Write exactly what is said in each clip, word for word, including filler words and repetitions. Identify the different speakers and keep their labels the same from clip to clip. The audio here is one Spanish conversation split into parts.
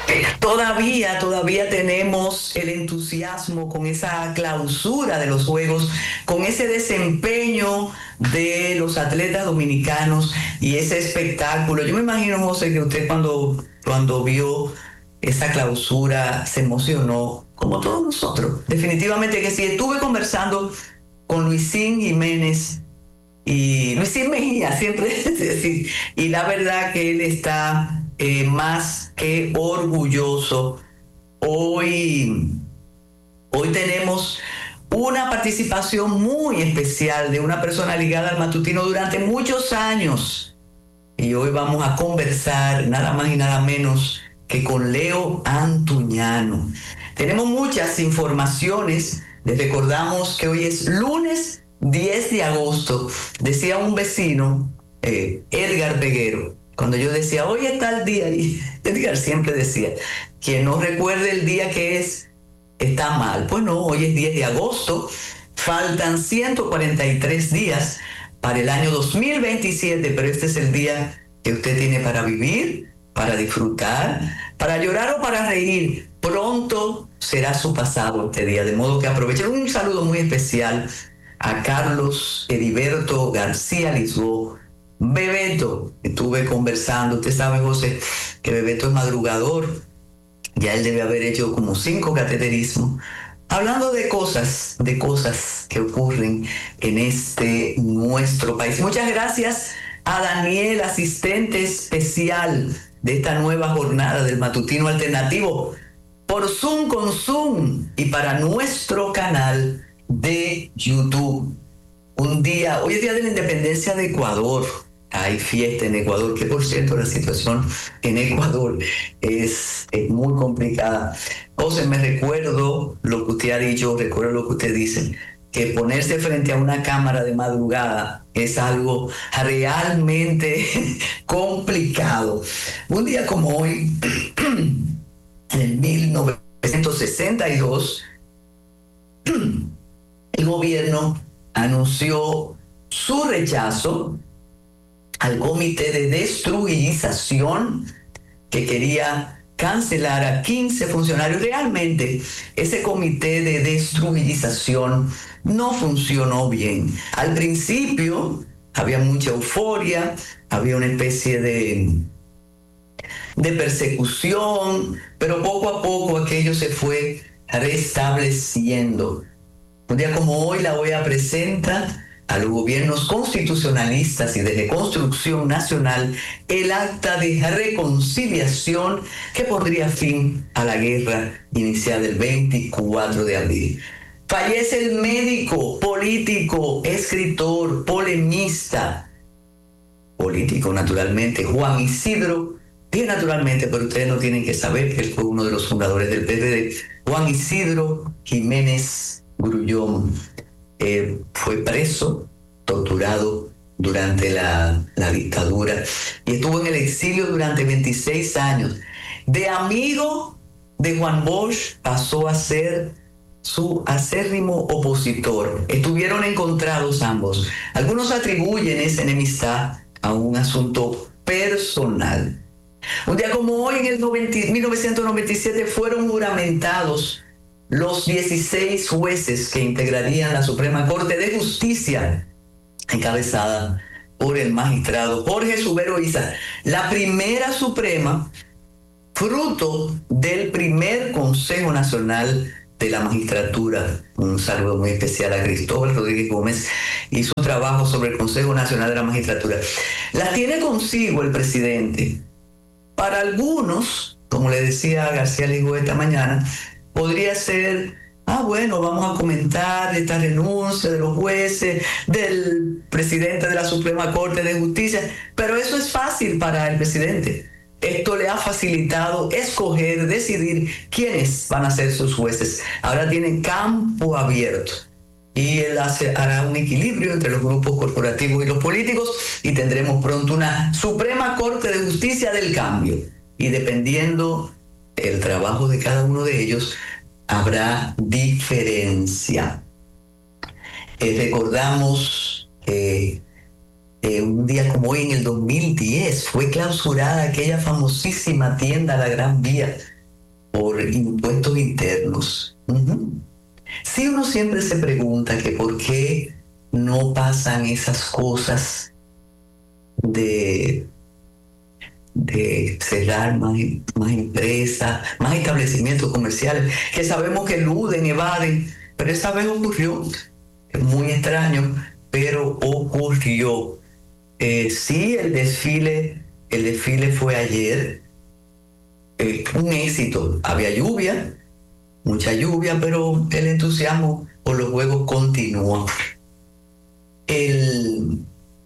Speaker 1: Todavía, todavía tenemos el entusiasmo con esa clausura de los Juegos, con ese desempeño de los atletas dominicanos y ese espectáculo. Yo me imagino, José, que usted cuando, cuando vio esa clausura se emocionó, como todos nosotros. Definitivamente que sí. Estuve conversando con Luisín Jiménez y Luisín Mejía, siempre decir, y la verdad que él está eh, más que orgulloso. Hoy, hoy tenemos una participación muy especial de una persona ligada al matutino durante muchos años. Y hoy vamos a conversar nada más y nada menos que con Leo Antuñano. Tenemos muchas informaciones. Les recordamos que hoy es lunes diez de agosto. Decía un vecino, eh, Edgar Peguero, cuando yo decía, hoy está el día, y Edgar siempre decía, quien no recuerde el día que es, está mal. Pues no, hoy es diez de agosto, faltan ciento cuarenta y tres días para el año dos mil veintisiete, pero este es el día que usted tiene para vivir, para disfrutar, para llorar o para reír. Pronto será su pasado este día, de modo que aprovechen. Un saludo muy especial a Carlos Heriberto García Lisboa. Bebeto, estuve conversando, usted sabe, José, que Bebeto es madrugador, ya él debe haber hecho como cinco cateterismos, hablando de cosas, de cosas que ocurren en este nuestro país. Muchas gracias a Daniel, asistente especial de esta nueva jornada del Matutino Alternativo, por Zoom con Zoom y para nuestro canal de YouTube. Un día, hoy es día de la independencia de Ecuador. Hay fiesta en Ecuador, que por cierto la situación en Ecuador es, es muy complicada. José, me recuerdo lo que usted ha dicho, recuerdo lo que usted dice, que ponerse frente a una cámara de madrugada es algo realmente complicado. Un día como hoy, en mil novecientos sesenta y dos, el gobierno anunció su rechazo al comité de destruidización que quería cancelar a quince funcionarios. Realmente ese comité de destruidización no funcionó bien. Al principio había mucha euforia, había una especie de, de persecución, pero poco a poco aquello se fue restableciendo. Un día como hoy la O E A presenta a los gobiernos constitucionalistas y de reconstrucción nacional el acta de reconciliación que pondría fin a la guerra iniciada el veinticuatro de abril. Fallece el médico, político, escritor, polemista, político naturalmente, Juan Isidro, bien naturalmente, pero ustedes no tienen que saber que él fue uno de los fundadores del P R D, Juan Isidro Jiménez Grullón. Eh, fue preso, torturado durante la, la dictadura y estuvo en el exilio durante veintiséis años. De amigo de Juan Bosch pasó a ser su acérrimo opositor. Estuvieron encontrados ambos. Algunos atribuyen esa enemistad a un asunto personal. Un día como hoy, en el mil novecientos noventa y siete, fueron juramentados los dieciséis jueces que integrarían la Suprema Corte de Justicia, encabezada por el magistrado Jorge Subero Isa, la primera Suprema, fruto del primer Consejo Nacional de la Magistratura. Un saludo muy especial a Cristóbal Rodríguez Gómez y su trabajo sobre el Consejo Nacional de la Magistratura. La tiene consigo el presidente. Para algunos, como le decía García Lisboa esta mañana, podría ser, ah, bueno, vamos a comentar esta renuncia de los jueces, del presidente de la Suprema Corte de Justicia, pero eso es fácil para el presidente. Esto le ha facilitado escoger, decidir quiénes van a ser sus jueces. Ahora tienen campo abierto y él hace, hará un equilibrio entre los grupos corporativos y los políticos y tendremos pronto una Suprema Corte de Justicia del cambio. Y dependiendo el trabajo de cada uno de ellos, habrá diferencia. Eh, recordamos que eh, un día como hoy, en el dos mil diez, fue clausurada aquella famosísima tienda La Gran Vía por impuestos internos. Uh-huh. Sí, uno siempre se pregunta que por qué no pasan esas cosas de, de cerrar más, más empresas, más establecimientos comerciales, que sabemos que eluden, evaden, pero esa vez ocurrió. Es muy extraño, pero ocurrió. Eh, sí, el desfile, el desfile fue ayer, eh, un éxito. Había lluvia, mucha lluvia, pero el entusiasmo por los juegos continuó. El,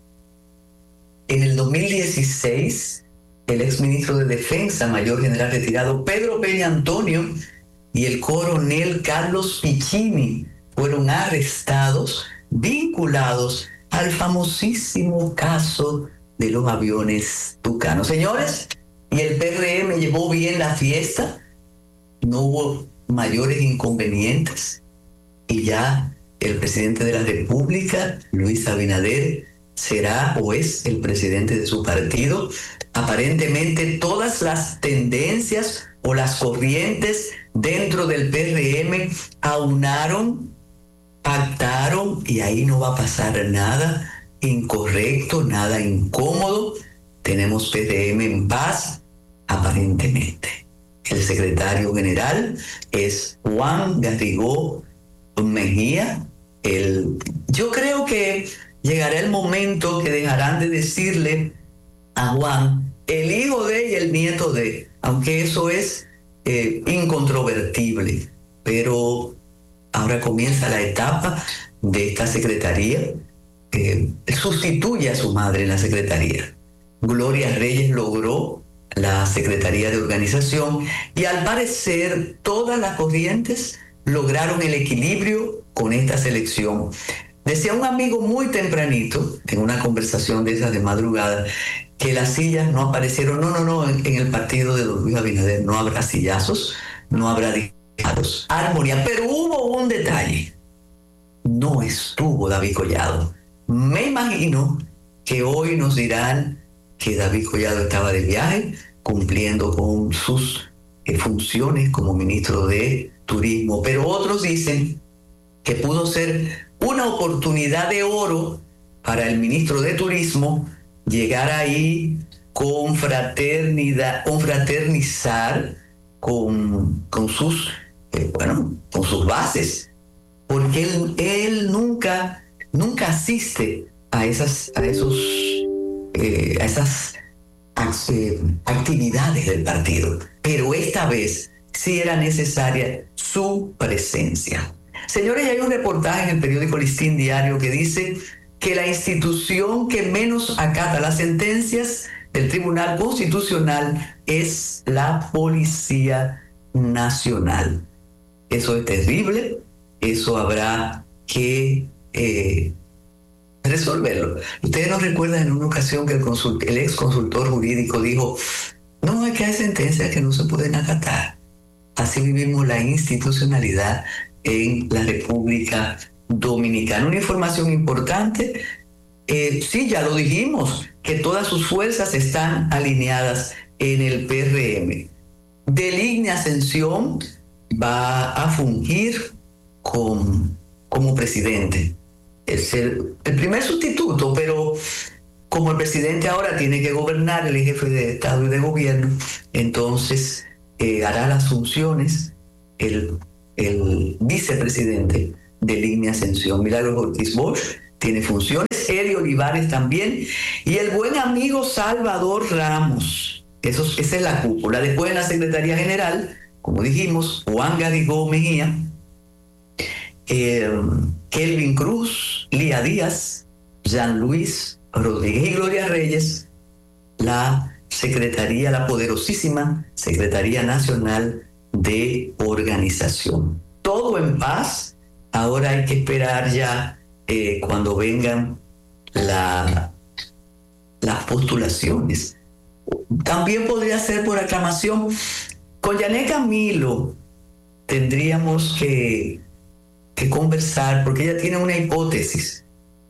Speaker 1: en el dos mil dieciséis, el exministro de Defensa, mayor general retirado Pedro Peña Antonio, y el coronel Carlos Piccini fueron arrestados, vinculados al famosísimo caso de los aviones Tucano. Señores, y el P R M llevó bien la fiesta, no hubo mayores inconvenientes, y ya el presidente de la República, Luis Abinader, será o es el presidente de su partido. Aparentemente todas las tendencias o las corrientes dentro del P R M aunaron, pactaron, y ahí no va a pasar nada incorrecto, nada incómodo. Tenemos P R M en paz, aparentemente. El secretario general es Juan Garrigó Mejía. El, yo creo que llegará el momento que dejarán de decirle a Juan el hijo de y el nieto de, aunque eso es eh, incontrovertible. Pero ahora comienza la etapa de esta secretaría. Eh, sustituye a su madre en la secretaría. Gloria Reyes logró la Secretaría de Organización y al parecer todas las corrientes lograron el equilibrio con esta selección. Decía un amigo muy tempranito, en una conversación de esas de madrugada, que las sillas no aparecieron. No, no, no, en, en el partido de don Luis Abinader no habrá sillazos, no habrá disparos, armonía. Pero hubo un detalle: no estuvo David Collado. Me imagino que hoy nos dirán que David Collado estaba de viaje, cumpliendo con sus eh, funciones como ministro de Turismo, pero otros dicen que pudo ser una oportunidad de oro para el ministro de Turismo llegar ahí, confraternidad, confraternizar con, con sus eh, bueno, con sus bases, porque él, él nunca nunca asiste a esas a esos eh, a esas eh, actividades del partido, pero esta vez sí era necesaria su presencia. Señores, hay un reportaje en el periódico Listín Diario que dice que la institución que menos acata las sentencias del Tribunal Constitucional es la Policía Nacional. Eso es terrible, eso habrá que eh, resolverlo. Ustedes nos recuerdan en una ocasión que el, consult, el ex consultor jurídico dijo: no, es que hay sentencias que no se pueden acatar. Así vivimos la institucionalidad en la República Dominicana. Una información importante, eh, sí, ya lo dijimos, que todas sus fuerzas están alineadas en el P R M. Deligne Ascensión va a fungir con, como presidente. Es el, el primer sustituto, pero como el presidente ahora tiene que gobernar, el jefe de Estado y de Gobierno, entonces eh, hará las funciones el, el vicepresidente de Deligne Ascensión. Milagros Ortiz Bosch tiene funciones, Eli Olivares también, y el buen amigo Salvador Ramos. Eso, esa es la cúpula. Después en la Secretaría General, como dijimos, Juan Garrigó Mejía, eh, Kelvin Cruz, Lía Díaz, Jean Luis Rodríguez y Gloria Reyes, la Secretaría, la poderosísima Secretaría Nacional de Organización. Todo en paz. Ahora hay que esperar ya eh, cuando vengan la, las postulaciones. También podría ser por aclamación. Con Yané Camilo tendríamos que, que conversar, porque ella tiene una hipótesis.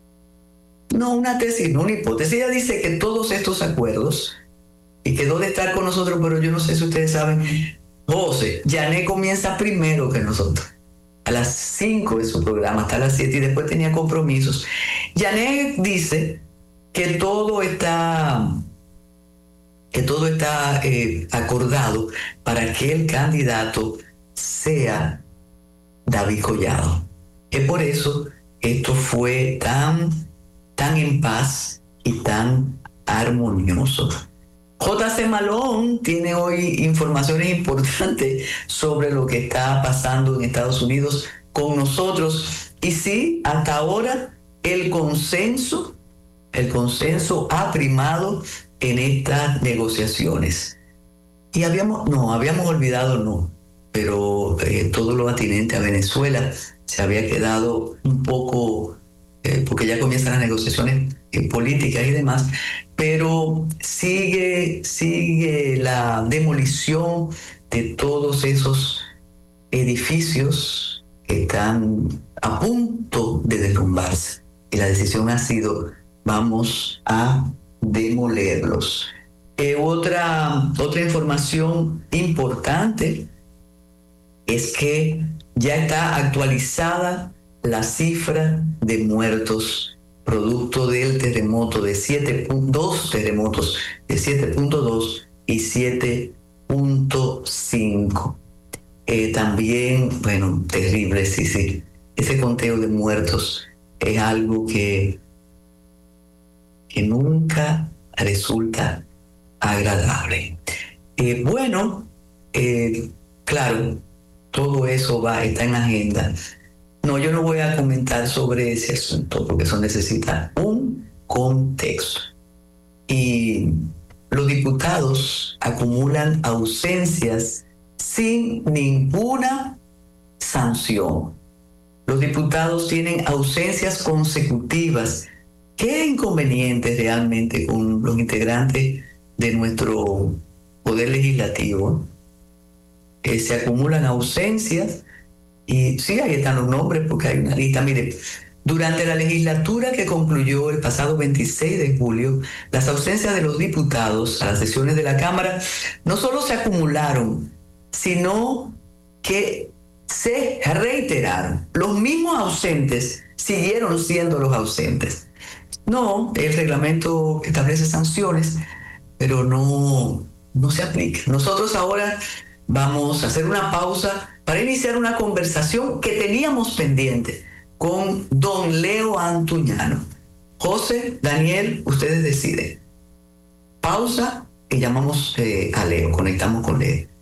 Speaker 1: No una tesis, no una hipótesis. Ella dice que todos estos acuerdos, y quedó de estar con nosotros, pero yo no sé si ustedes saben, José, Yané comienza primero que nosotros. A las cinco de su programa, hasta las siete, y después tenía compromisos. Yané dice que todo está, que todo está eh, acordado para que el candidato sea David Collado. Es por eso esto fue tan, tan en paz y tan armonioso. J C Malón tiene hoy informaciones importantes sobre lo que está pasando en Estados Unidos con nosotros. Y sí, hasta ahora el consenso, el consenso ha primado en estas negociaciones. Y habíamos, no, habíamos olvidado, no, pero eh, todo lo atinente a Venezuela se había quedado un poco, eh, porque ya comienzan las negociaciones eh, políticas y demás, pero sigue, sigue la demolición de todos esos edificios que están a punto de derrumbarse. Y la decisión ha sido, vamos a demolerlos. Eh, otra, otra información importante es que ya está actualizada la cifra de muertos producto del terremoto de siete punto dos, terremotos de siete punto dos y siete punto cinco. Eh, también, bueno, terrible, sí, sí. Ese conteo de muertos es algo que, que nunca resulta agradable. Eh, bueno, eh, claro, todo eso va, está en agenda. No, yo no voy a comentar sobre ese asunto porque eso necesita un contexto. Y los diputados acumulan ausencias sin ninguna sanción. Los diputados tienen ausencias consecutivas. ¿Qué inconveniente realmente con los integrantes de nuestro poder legislativo? Eh, se acumulan ausencias. Y sí, ahí están los nombres porque hay una lista. Mire, durante la legislatura que concluyó el pasado veintiséis de julio, las ausencias de los diputados a las sesiones de la Cámara no solo se acumularon, sino que se reiteraron. Los mismos ausentes siguieron siendo los ausentes. No, el reglamento establece sanciones, pero no, no se aplica. Nosotros ahora vamos a hacer una pausa para iniciar una conversación que teníamos pendiente con don Leo Antuñano. José, Daniel, ustedes deciden. Pausa y llamamos eh, a Leo, conectamos con Leo.